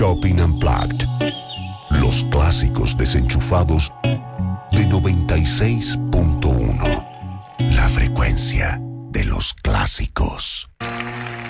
Top-In Unplugged. Los clásicos desenchufados de 96.1. La frecuencia de los clásicos.